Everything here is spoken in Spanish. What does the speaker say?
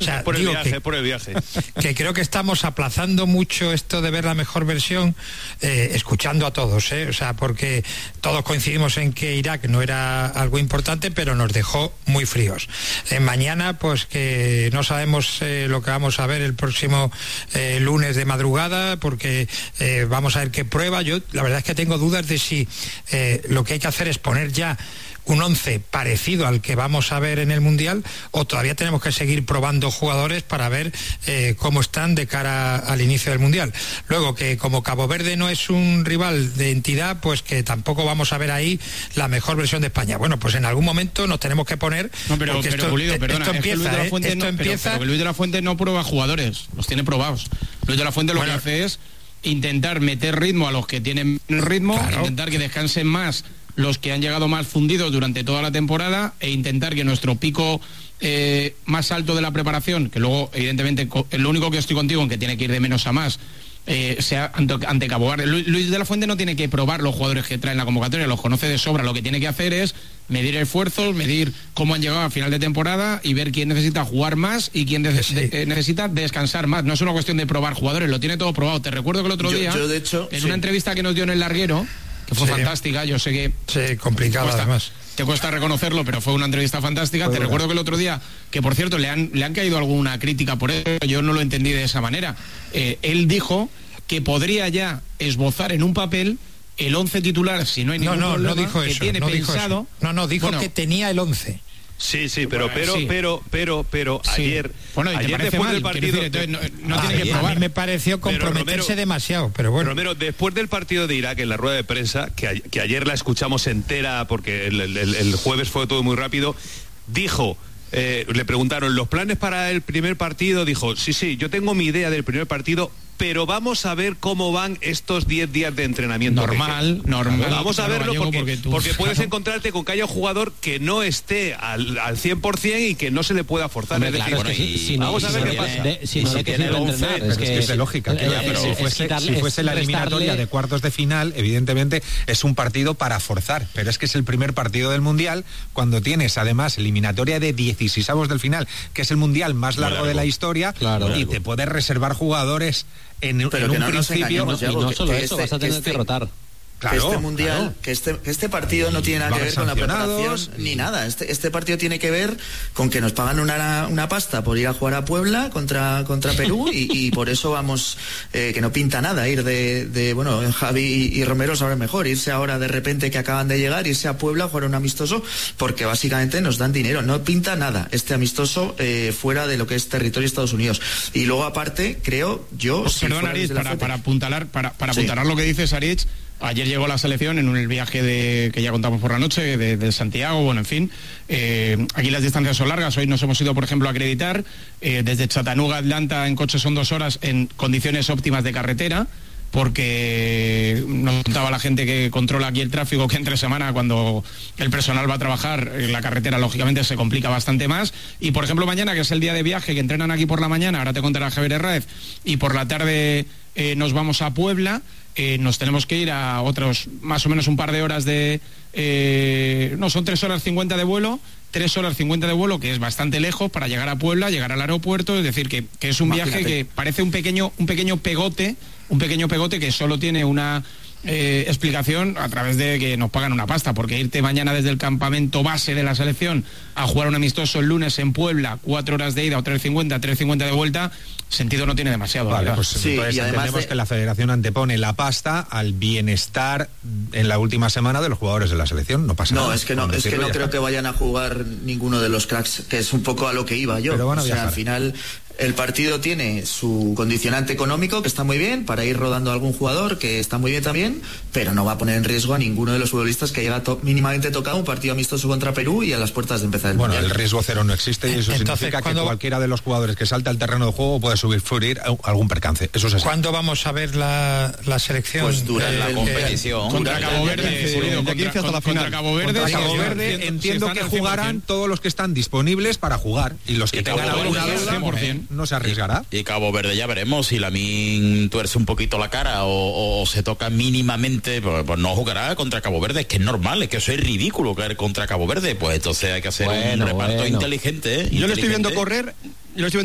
O sea, por el viaje. Que creo que estamos aplazando mucho esto de ver la mejor versión, escuchando a todos, o sea, porque todos coincidimos en que Irak no era algo importante, pero nos dejó muy fríos. Mañana, pues que no sabemos lo que vamos a ver el próximo lunes de madrugada, porque vamos a ver qué prueba. Yo la verdad es que tengo dudas de si lo que hay que hacer es poner ya un 11 parecido al que vamos a ver en el Mundial, o todavía tenemos que seguir probando jugadores para ver cómo están de cara al inicio del Mundial. Luego, que como Cabo Verde no es un rival de entidad, pues que tampoco vamos a ver ahí la mejor versión de España. Bueno, pues en algún momento nos tenemos que poner... No, pero Pulido, perdona, esto empieza, pero que Luis de la Fuente no prueba jugadores, los tiene probados. Luis de la Fuente lo que hace es intentar meter ritmo a los que tienen ritmo, claro, intentar que descansen más los que han llegado más fundidos durante toda la temporada, e intentar que nuestro pico más alto de la preparación, que luego evidentemente lo único que estoy contigo en que tiene que ir de menos a más, sea ante Cabo Verde. Luis de la Fuente no tiene que probar los jugadores que traen la convocatoria, los conoce de sobra. Lo que tiene que hacer es medir esfuerzos, medir cómo han llegado a final de temporada y ver quién necesita jugar más y quién necesita descansar más. No es una cuestión de probar jugadores, lo tiene todo probado. Te recuerdo que el otro día, de hecho, en una entrevista que nos dio en El Larguero, que fue fantástica, yo sé que... Sí, complicada además. Te cuesta reconocerlo, pero fue una entrevista fantástica. Te recuerdo que el otro día, que por cierto le han caído alguna crítica por eso, yo no lo entendí de esa manera. Él dijo que podría ya esbozar en un papel el 11 titular, si no hay ningún problema, no dijo que eso, tiene pensado... Dijo que tenía el 11. Sí, pero ayer... Bueno, ¿y te parece después mal? del partido... Decir, no tiene que probar. A mí me pareció comprometerse demasiado, pero bueno. Romero, después del partido de Irak, en la rueda de prensa, que ayer la escuchamos entera, porque el jueves fue todo muy rápido, dijo... le preguntaron, ¿los planes para el primer partido? Dijo, sí, yo tengo mi idea del primer partido, pero vamos a ver cómo van estos 10 días de entrenamiento. Normal. Vamos a verlo porque puedes encontrarte con que haya un jugador que no esté al 100% y que no se le pueda forzar. Hombre, vamos a ver qué pasa. Si tiene el 11, es que es de lógica. Pero si fuese la eliminatoria de cuartos de final, evidentemente es un partido para forzar, pero es que es el primer partido del Mundial, cuando tienes además eliminatoria de 16avos del final, que es el Mundial más largo de la historia, y te puedes reservar jugadores en un principio, y no solo eso, vas a tener que rotar. Claro, que este mundial, claro. que este partido no tiene nada que ver con la preparación ni nada. Este partido tiene que ver con que nos pagan una pasta por ir a jugar a Puebla contra Perú y por eso vamos, que no pinta nada ir bueno, Javi y Romero saben mejor, irse ahora de repente que acaban de llegar, irse a Puebla a jugar un amistoso, porque básicamente nos dan dinero. No pinta nada este amistoso fuera de lo que es territorio de Estados Unidos. Y luego aparte, creo yo... Perdón, Aritz, para apuntalar lo que dices, Aritz. Ayer llegó la selección en el viaje que ya contamos por la noche, de Santiago, bueno, en fin. Aquí las distancias son largas. Hoy nos hemos ido, por ejemplo, a acreditar. Desde Chattanooga a Atlanta en coche son 2 horas en condiciones óptimas de carretera, porque nos contaba la gente que controla aquí el tráfico que entre semana, cuando el personal va a trabajar, la carretera lógicamente se complica bastante más. Y por ejemplo mañana, que es el día de viaje, que entrenan aquí por la mañana, ahora te contará Javier Herráez, y por la tarde nos vamos a Puebla. Nos tenemos que ir a otros más o menos un par de horas son 3 horas 50 de vuelo, 3 horas 50 de vuelo, que es bastante lejos para llegar a Puebla, llegar al aeropuerto. Es decir, que es un viaje que parece un pequeño pegote que solo tiene una explicación a través de que nos pagan una pasta, porque irte mañana desde el campamento base de la selección a jugar un amistoso el lunes en Puebla, 4 horas de ida o 3.50 de vuelta, sentido no tiene demasiado. Vale, pues sí, y entendemos que la federación antepone la pasta al bienestar en la última semana de los jugadores de la selección. No pasa nada. Es que no creo que vayan a jugar ninguno de los cracks, que es un poco a lo que iba yo. Pero van a viajar. Al final el partido tiene su condicionante económico, que está muy bien, para ir rodando a algún jugador, que está muy bien también, pero no va a poner en riesgo a ninguno de los futbolistas que llega mínimamente tocado un partido amistoso contra Perú y a las puertas de empezar el mundial. El riesgo cero no existe, y eso significa que cualquiera de los jugadores que salta al terreno de juego puede sufrir algún percance. Eso es así. ¿Cuándo vamos a ver la selección? Pues durante la competición. Contra Cabo Verde. Contra Cabo Verde entiendo que jugarán todos los que están disponibles para jugar, y los que tengan alguna duda no se arriesgará. Y Cabo Verde ya veremos, si Lamine tuerce un poquito la cara o se toca mínimamente, pues no jugará contra Cabo Verde. Es que es normal, es que eso es ridículo caer contra Cabo Verde. Pues entonces hay que hacer un reparto inteligente. Yo lo estoy viendo correr